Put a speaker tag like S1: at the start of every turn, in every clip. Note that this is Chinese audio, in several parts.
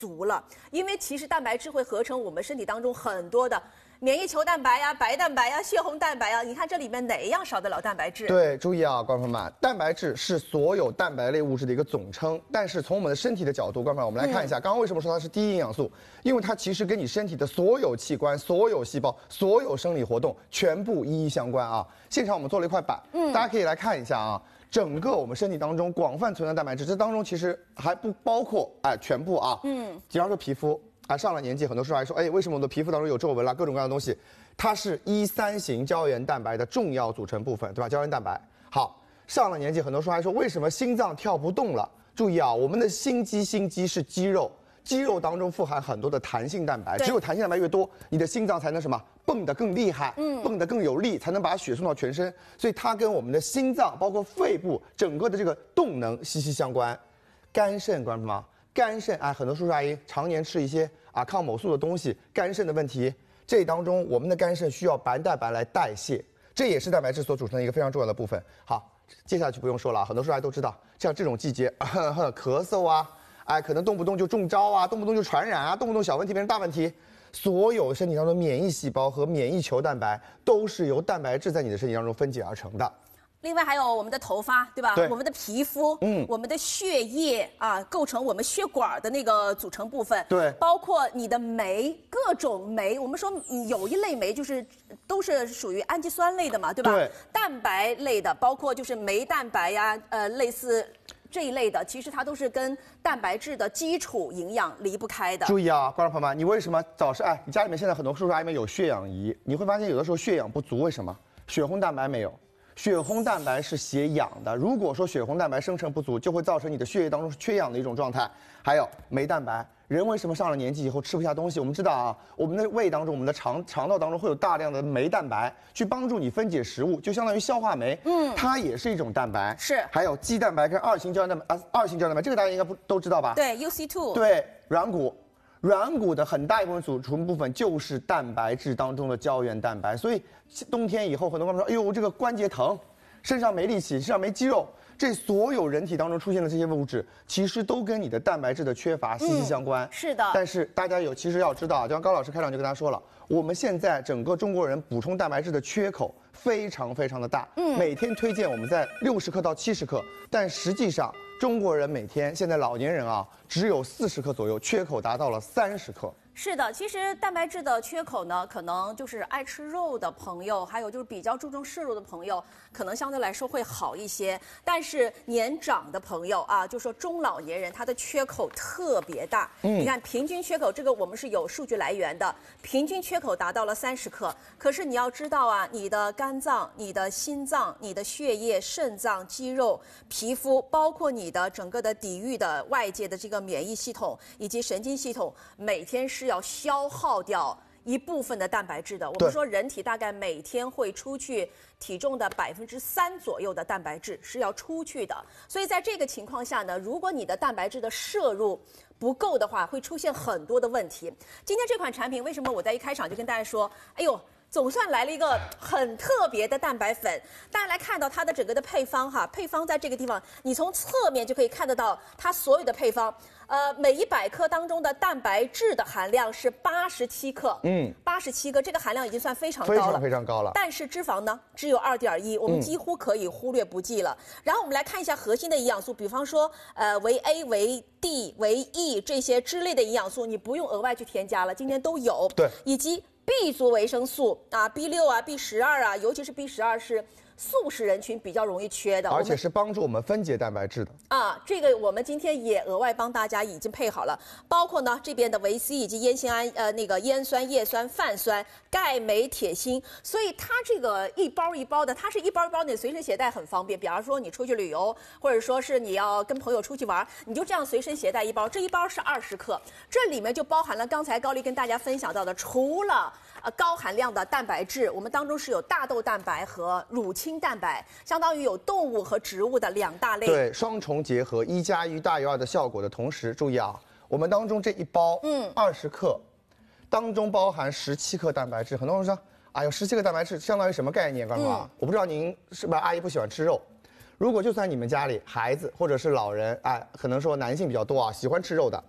S1: 足了，因为其实蛋白质会合成我们身体当中很多的免疫球蛋白呀、白蛋白呀、血红蛋白呀，你看这里面哪一样少得了蛋白质？
S2: 对，注意啊，观众朋友们，蛋白质是所有蛋白类物质的一个总称，但是从我们的身体的角度，观众朋友们，我们来看一下，刚刚为什么说它是第一营养素？因为它其实跟你身体的所有器官、所有细胞、所有生理活动全部一一相关啊。现场我们做了一块板，大家可以来看一下啊。整个我们身体当中广泛存在蛋白质，这当中其实还不包括全部啊。比方说皮肤上了年纪，很多时候还说，为什么我的皮肤当中有皱纹啦，各种各样的东西，它是E3型胶原蛋白的重要组成部分，对吧？胶原蛋白。好，上了年纪，很多时候还说，为什么心脏跳不动了？注意啊，我们的心肌是肌肉。肌肉当中富含很多的弹性蛋白，只有弹性蛋白越多，你的心脏才能什么蹦得更厉害，蹦得更有力，才能把血送到全身。所以它跟我们的心脏，包括肺部整个的这个动能息息相关。肝肾，关注吗？肝肾很多叔叔阿姨常年吃一些抗某素的东西，肝肾的问题，这当中我们的肝肾需要白蛋白来代谢，这也是蛋白质所组成的一个非常重要的部分。好，接下去不用说了，很多叔叔阿姨都知道，像这种季节，咳嗽啊。可能动不动就中招啊，动不动就传染啊，动不动小问题变成大问题。所有身体当中免疫细胞和免疫球蛋白都是由蛋白质在你的身体当中分解而成的。
S1: 另外还有我们的头发，对吧？
S2: 对，
S1: 我们的皮肤，我们的血液构成我们血管的那个组成部分。
S2: 对，
S1: 包括你的酶，各种酶。我们说有一类酶就是都是属于氨基酸类的嘛，对吧？
S2: 对，
S1: 蛋白类的，包括就是酶蛋白呀，类似。这一类的，其实它都是跟蛋白质的基础营养离不开的。
S2: 注意啊，观众朋友们，你为什么早上你家里面现在很多叔叔阿姨们有血氧仪，你会发现有的时候血氧不足，为什么？血红蛋白没有。血红蛋白是携氧的，如果说血红蛋白生成不足，就会造成你的血液当中是缺氧的一种状态。还有酶蛋白，人为什么上了年纪以后吃不下东西？我们知道啊，我们的胃当中、我们的肠道当中会有大量的酶蛋白去帮助你分解食物，就相当于消化酶。它也是一种蛋白。
S1: 是。还
S2: 有肌蛋白跟二型胶原蛋白，这个大家应该都知道吧？
S1: 对 ，UC2。
S2: 对，软骨的很大一部分组成部分就是蛋白质当中的胶原蛋白，所以冬天以后很多朋友说，哎呦，这个关节疼，身上没力气，身上没肌肉，这所有人体当中出现的这些物质，其实都跟你的蛋白质的缺乏息息相关。
S1: 是的。
S2: 但是大家其实要知道，就像高老师开场就跟大家说了，我们现在整个中国人补充蛋白质的缺口非常非常的大，每天推荐我们在60克到70克，但实际上中国人每天现在老年人只有40克左右，缺口达到了30克。
S1: 是的，其实蛋白质的缺口呢，可能就是爱吃肉的朋友，还有就是比较注重摄入的朋友，可能相对来说会好一些。但是年长的朋友就说中老年人，他的缺口特别大。你看平均缺口，这个我们是有数据来源的，平均缺口达到了30克。可是你要知道你的肝脏、你的心脏、你的血液、肾脏、肌肉、皮肤，包括你的整个的抵御的外界的这个免疫系统以及神经系统，每天是要消耗掉一部分的蛋白质的。我们说人体大概每天会出去体重的3%左右的蛋白质是要出去的，所以在这个情况下呢，如果你的蛋白质的摄入不够的话，会出现很多的问题。今天这款产品为什么我在一开场就跟大家说，哎呦，总算来了一个很特别的蛋白粉。大家来看到它的整个的配方配方在这个地方，你从侧面就可以看得到它所有的配方。每100克当中的蛋白质的含量是87克，87克，这个含量已经算非常高了，
S2: 非常非常高了。
S1: 但是脂肪呢，只有2.1，我们几乎可以忽略不计了。然后我们来看一下核心的营养素，比方说维 A、维 D、维 E 这些之类的营养素，你不用额外去添加了，今天都有。
S2: 对，
S1: 以及 B 族维生素B6 B12尤其是 B12是素食人群比较容易缺的，
S2: 而且是帮助我们分解蛋白质的
S1: 这个我们今天也额外帮大家已经配好了，包括呢这边的维 C 以及烟酰胺那个烟酸、叶酸、泛酸、钙、镁、铁、锌，所以它这个一包一包的，它是一包一包的，随身携带很方便。比方说你出去旅游，或者说是你要跟朋友出去玩，你就这样随身携带一包，这一包是20克，这里面就包含了刚才高丽跟大家分享到的，除了高含量的蛋白质，我们当中是有大豆蛋白和乳清蛋白，相当于有动物和植物的2大类。
S2: 对，双重结合，1+1大于2的效果的同时，注意我们当中这一包20克，当中包含17克蛋白质。很多人说，哎呦，17克蛋白质相当于什么概念？观众我不知道您是不是阿姨不喜欢吃肉。如果就算你们家里孩子或者是老人，可能说男性比较多喜欢吃肉的，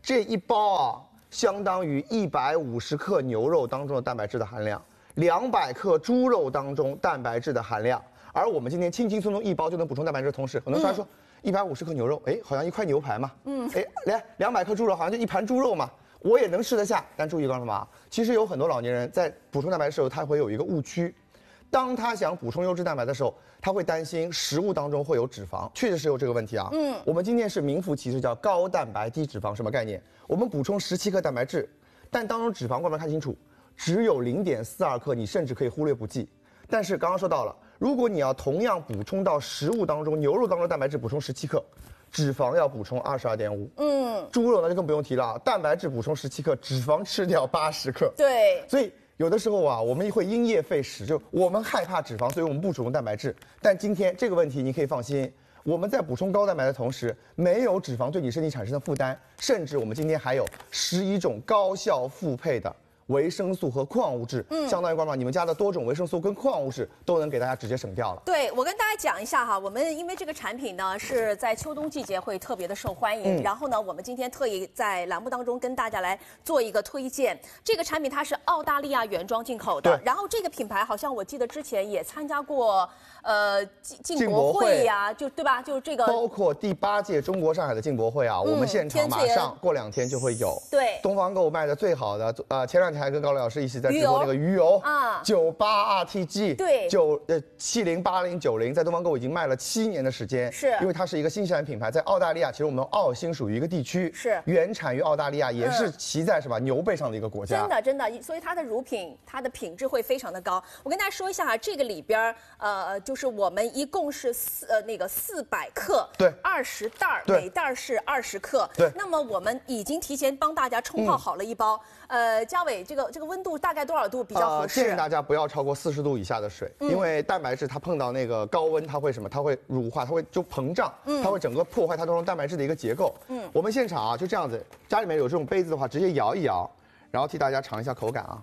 S2: 这一包啊，相当于150克牛肉当中的蛋白质的含量，200克猪肉当中蛋白质的含量。而我们今天轻轻松松一包就能补充蛋白质的同时，很多人说150克牛肉，哎，好像一块牛排嘛，哎，来200克猪肉，好像就一盘猪肉嘛，我也能吃得下。但注意，告诉什么？其实有很多老年人在补充蛋白质的时候，他会有一个误区。当他想补充优质蛋白的时候，他会担心食物当中会有脂肪，确实是有这个问题啊。我们今天是名副其实叫高蛋白低脂肪，什么概念？我们补充17克蛋白质，但当中脂肪，各位看清楚，只有0.42克，你甚至可以忽略不计。但是刚刚说到了，如果你要同样补充到食物当中，牛肉当中蛋白质补充17克，脂肪要补充22.5。猪肉呢就更不用提了，蛋白质补充17克，脂肪吃掉80克。
S1: 对，
S2: 所以有的时候啊，我们会因噎废食，就我们害怕脂肪，所以我们不补充蛋白质。但今天这个问题你可以放心，我们在补充高蛋白的同时，没有脂肪对你身体产生的负担，甚至我们今天还有11种高效复配的维生素和矿物质，相当于你们家的多种维生素跟矿物质都能给大家直接省掉了。
S1: 对，我跟大家讲一下哈，我们因为这个产品呢是在秋冬季节会特别的受欢迎，然后呢，我们今天特意在栏目当中跟大家来做一个推荐。这个产品它是澳大利亚原装进口的，然后这个品牌好像我记得之前也参加过进博会呀，就对吧？就这个
S2: 包括第8届中国上海的进博会啊，我们现场马上过2天就会有。
S1: 对，
S2: 东方购卖的最好的，前2天还跟高磊老师一起在直播那个鱼油啊，98RTG，
S1: 对
S2: ，708090，在东方购已经卖了7年的时间，
S1: 是
S2: 因为它是一个新西兰品牌，在澳大利亚，其实我们澳新属于一个地区，
S1: 是
S2: 原产于澳大利亚，也是骑在什么牛背上的一个国家，
S1: 真的，所以它的乳品，它的品质会非常的高。我跟大家说一下啊，这个里边就是我们一共是400克，
S2: 对
S1: ，20袋，每袋是20克，
S2: 对。
S1: 那么我们已经提前帮大家冲泡好了一包，嘉伟，这个温度大概多少度比较合适？
S2: 建议大家不要超过40度以下的水，因为蛋白质它碰到那个高温，它会什么？它会乳化，它会就膨胀，它会整个破坏它当中蛋白质的一个结构。我们现场啊就这样子，家里面有这种杯子的话，直接摇一摇，然后替大家尝一下口感啊。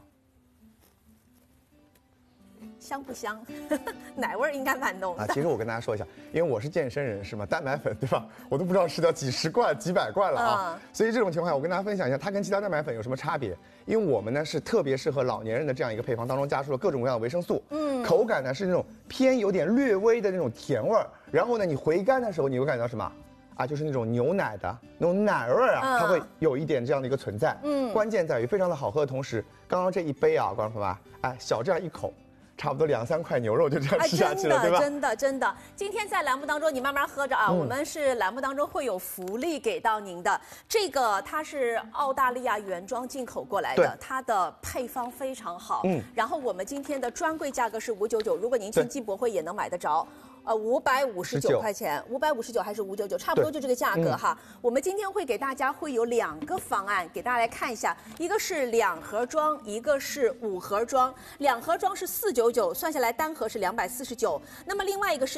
S1: 香不香？奶味儿应该蛮浓的。
S2: 其实我跟大家说一下，因为我是健身人士嘛，蛋白粉对吧？我都不知道吃掉几十罐、几百罐了啊。所以这种情况下，我跟大家分享一下，它跟其他蛋白粉有什么差别？因为我们呢是特别适合老年人的这样一个配方，当中加入了各种各样的维生素。口感呢是那种偏有点略微的那种甜味儿，然后呢你回甘的时候你会感觉到什么？就是那种牛奶的那种奶味儿啊，它会有一点这样的一个存在。关键在于非常的好喝的同时，刚刚这一杯啊，观众朋友们，小这样一口。差不多2、3块牛肉就这样吃下去了，对吧？
S1: 真的。今天在栏目当中，你慢慢喝着啊。我们是栏目当中会有福利给到您的。这个它是澳大利亚原装进口过来的，它的配方非常好。然后我们今天的专柜价格是599，如果您去进博会也能买得着。559块钱，559还是599，差不多就这个价格哈。我们今天会给大家会有2个方案，给大家来看一下，一个是2盒装，一个是5盒装。2盒装是499，算下来单盒是249。那么另外一个是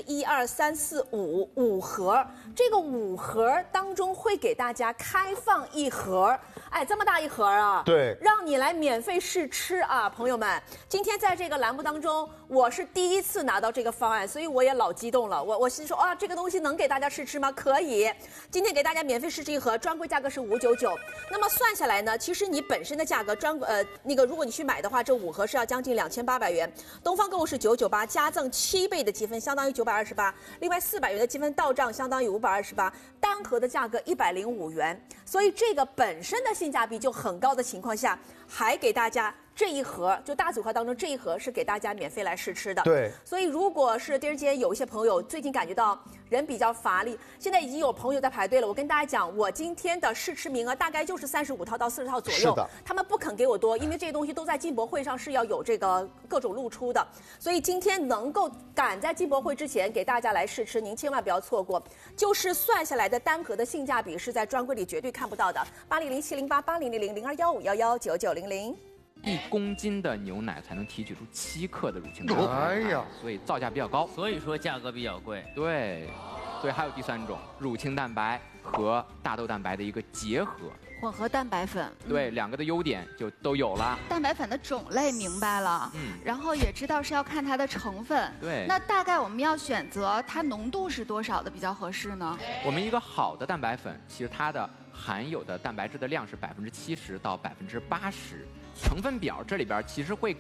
S1: 1、2、3、4、5盒，这个5盒当中会给大家开放1盒，这么大一盒啊，
S2: 对，
S1: 让你来免费试吃啊，朋友们。今天在这个栏目当中，我是第一次拿到这个方案，所以我也老激动了，我心说这个东西能给大家试吃吗？可以，今天给大家免费试吃1盒，专柜价格是599。那么算下来呢，其实你本身的价格如果你去买的话，这5盒是要将近2800元。东方购物是998，加赠7倍的积分，相当于928。另外400元的积分到账，相当于528。单盒的价格105元，所以这个本身的性价比就很高的情况下，还给大家。这1盒就大组合当中这1盒是给大家免费来试吃的，
S2: 对。
S1: 所以如果是狄仁杰有一些朋友最近感觉到人比较乏力，现在已经有朋友在排队了。我跟大家讲，我今天的试吃名额大概就是35套到40套左右，
S2: 是的。
S1: 他们不肯给我多，因为这些东西都在进博会上是要有这个各种露出的，所以今天能够赶在进博会之前给大家来试吃，您千万不要错过。就是算下来的单盒的性价比是在专柜里绝对看不到的。800-708-8000-0215119900。
S3: 1公斤的牛奶才能提取出7克的乳清蛋白，所以造价比较高，
S4: 所以说价格比较贵。
S3: 对，所以还有第3种乳清蛋白和大豆蛋白的一个结合，
S5: 混合蛋白粉。
S3: 对，2个的优点就都有了。
S5: 蛋白粉的种类明白了，然后也知道是要看它的成分。
S3: 对，
S5: 那大概我们要选择它浓度是多少的比较合适呢？
S3: 我们一个好的蛋白粉，其实它的含有的蛋白质的量是70%到80%。成分表这里边其实会